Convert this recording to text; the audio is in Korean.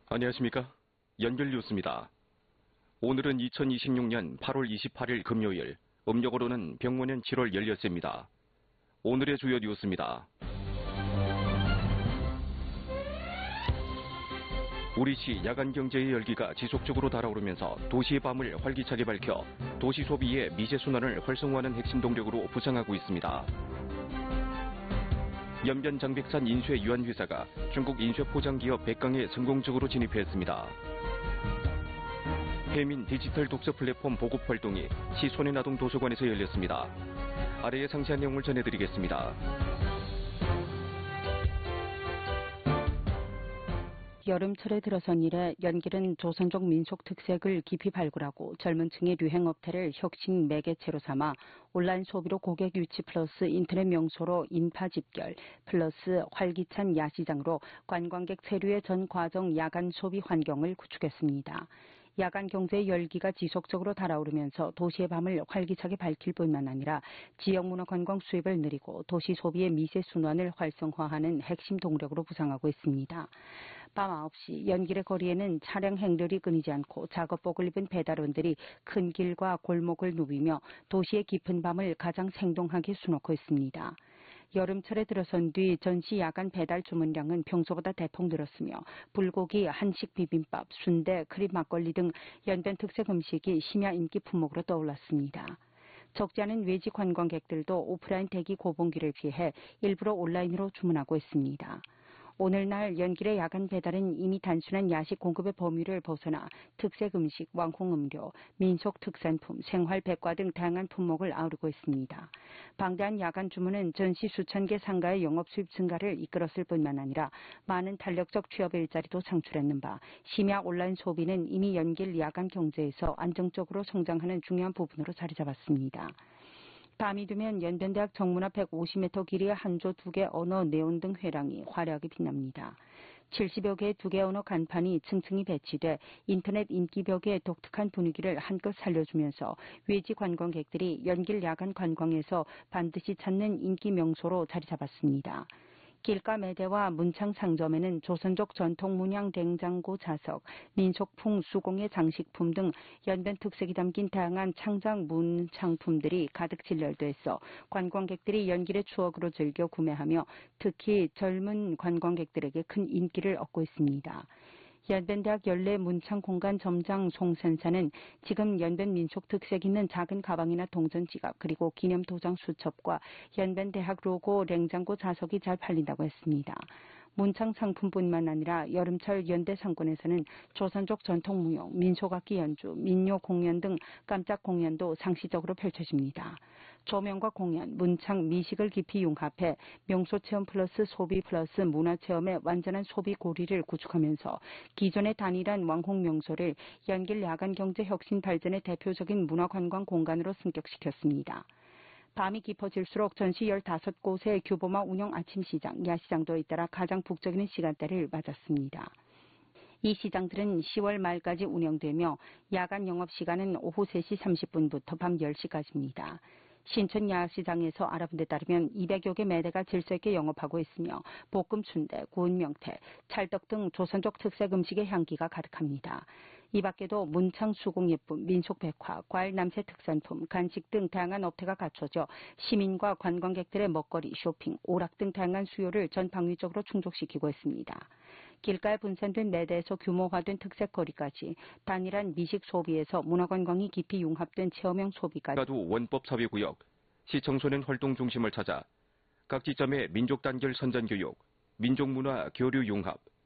안녕하십니까? 연결 뉴스입니다. 오늘은 2026년 8월 28일 금요일, 음력으로는 병원년 7월 열렸습니다. 오늘의 주요 뉴스입니다. 우리시 야간 경제의 열기가 지속적으로 달아오르면서 도시의 밤을 활기차게 밝혀 도시 소비의 미세 순환을 활성화하는 핵심 동력으로 부상하고 있습니다. 연변 장백산 인쇄 유한회사가 중국 인쇄 포장기업 백강에 성공적으로 진입했습니다. 해민 디지털 독서 플랫폼 보급 활동이 시 손해나동 도서관에서 열렸습니다. 아래의 상세한 내용을 전해드리겠습니다. 여름철에 들어선 이래 연길은 조선족 민속 특색을 깊이 발굴하고 젊은 층의 유행업태를 혁신 매개체로 삼아 온라인 소비로 고객 유치 플러스 인터넷 명소로 인파 집결 플러스 활기찬 야시장으로 관광객 체류의 전 과정 야간 소비 환경을 구축했습니다. 야간 경제의 열기가 지속적으로 달아오르면서 도시의 밤을 활기차게 밝힐 뿐만 아니라 지역 문화 관광 수입을 늘리고 도시 소비의 미세 순환을 활성화하는 핵심 동력으로 부상하고 있습니다. 밤 9시 연길의 거리에는 차량 행렬이 끊이지 않고 작업복을 입은 배달원들이 큰 길과 골목을 누비며 도시의 깊은 밤을 가장 생동하게 수놓고 있습니다. 여름철에 들어선 뒤 전시 야간 배달 주문량은 평소보다 대폭 늘었으며 불고기, 한식 비빔밥, 순대, 크림 막걸리 등 연변 특색 음식이 심야 인기 품목으로 떠올랐습니다. 적지 않은 외지 관광객들도 오프라인 대기 고봉기를 피해 일부러 온라인으로 주문하고 있습니다. 오늘날 연길의 야간 배달은 이미 단순한 야식 공급의 범위를 벗어나 특색 음식, 왕콩 음료, 민속 특산품, 생활 백과 등 다양한 품목을 아우르고 있습니다. 방대한 야간 주문은 전시 수천 개 상가의 영업 수입 증가를 이끌었을 뿐만 아니라 많은 탄력적 취업 일자리도 창출했는 바 심야 온라인 소비는 이미 연길 야간 경제에서 안정적으로 성장하는 중요한 부분으로 자리 잡았습니다. 밤이 되면 연변대학 정문 앞 150m 길이의 한조 2개 언어 네온 등 회랑이 화려하게 빛납니다. 70여 개의 2개 언어 간판이 층층이 배치돼 인터넷 인기벽의 독특한 분위기를 한껏 살려주면서 외지 관광객들이 연길 야간 관광에서 반드시 찾는 인기 명소로 자리 잡았습니다. 길가 매대와 문창 상점에는 조선족 전통 문양 냉장고 자석, 민속풍 수공예 장식품 등 연변 특색이 담긴 다양한 창작 문창품들이 가득 진열돼 있어 관광객들이 연길의 추억으로 즐겨 구매하며 특히 젊은 관광객들에게 큰 인기를 얻고 있습니다. 연변대학 연례 문창 공간 점장 송선사는 지금 연변 민속 특색 있는 작은 가방이나 동전 지갑 그리고 기념 도장 수첩과 연변대학 로고 냉장고 자석이 잘 팔린다고 했습니다. 문창 상품뿐만 아니라 여름철 연대 상권에서는 조선족 전통 무용, 민속악기 연주, 민요 공연 등 깜짝 공연도 상시적으로 펼쳐집니다. 조명과 공연, 문창, 미식을 깊이 융합해 명소 체험 플러스 소비 플러스 문화 체험의 완전한 소비 고리를 구축하면서 기존의 단일한 왕홍 명소를 연길 야간 경제 혁신 발전의 대표적인 문화 관광 공간으로 승격시켰습니다. 밤이 깊어질수록 전시 15곳의 규모화 운영 아침 시장, 야시장도 잇따라 가장 북적이는 시간대를 맞았습니다. 이 시장들은 10월 말까지 운영되며 야간 영업시간은 오후 3시 30분부터 밤 10시까지입니다. 신천 야시장에서 알아본 데 따르면 200여 개 매대가 질서 있게 영업하고 있으며 볶음 순대, 구운 명태, 찰떡 등 조선족 특색 음식의 향기가 가득합니다. 이 밖에도 문창 수공예품, 민속백화, 과일 남새 특산품, 간식 등 다양한 업태가 갖춰져 시민과 관광객들의 먹거리, 쇼핑, 오락 등 다양한 수요를 전 방위적으로 충족시키고 있습니다. 길가에 분산된 매대에서 규모화된 특색거리까지 단일한 미식 소비에서 문화관광이 깊이 융합된 체험형 소비까지 가두 원법사회구역, 시청소년 활동 중심을 찾아 각 지점의 민족 단결 선전교육, 민족문화 교류 융합,